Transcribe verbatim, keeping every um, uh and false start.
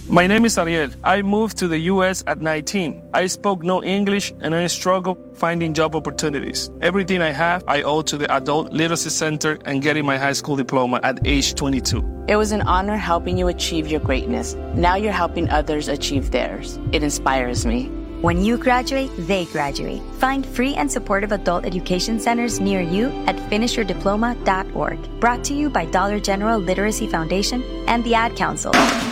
My name is Ariel. I moved to the U S at nineteen. I spoke no English and I struggled finding job opportunities. Everything I have, I owe to the Adult Literacy Center and getting my high school diploma at age twenty-two. It was an honor helping you achieve your greatness. Now you're helping others achieve theirs. It inspires me. When you graduate, they graduate. Find free and supportive adult education centers near you at finish your diploma dot org. Brought to you by Dollar General Literacy Foundation and the Ad Council.